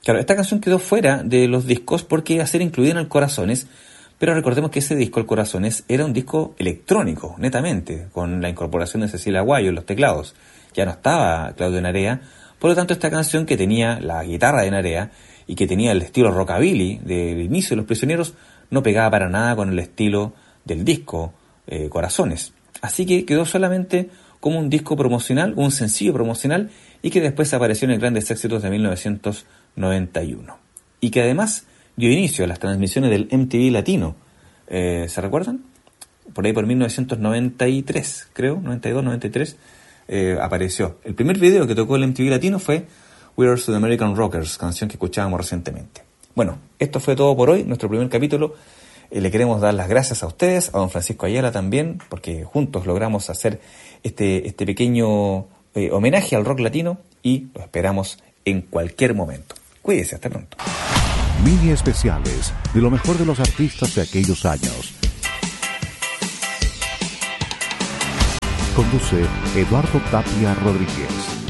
Claro, esta canción quedó fuera de los discos porque iba a ser incluida en el Corazones, pero recordemos que ese disco, el Corazones, era un disco electrónico, netamente, con la incorporación de Cecilia Aguayo en los teclados. Ya no estaba Claudio Narea, por lo tanto esta canción, que tenía la guitarra de Narea y que tenía el estilo rockabilly del inicio de Los Prisioneros, no pegaba para nada con el estilo del disco Corazones. Así que quedó solamente como un disco promocional, un sencillo promocional, y que después apareció en el Grandes Éxitos de 1991. Y que además dio inicio a las transmisiones del MTV Latino. ¿Se recuerdan? Por ahí por 1993, creo, 92, 93, apareció. El primer video que tocó el MTV Latino fue We Are South American Rockers, canción que escuchábamos recientemente. Bueno, esto fue todo por hoy, nuestro primer capítulo. Le queremos dar las gracias a ustedes, a don Francisco Ayala también, porque juntos logramos hacer este pequeño homenaje al rock latino, y lo esperamos en cualquier momento. Cuídese, hasta pronto. Mini especiales de lo mejor de los artistas de aquellos años. Conduce Eduardo Tapia Rodríguez.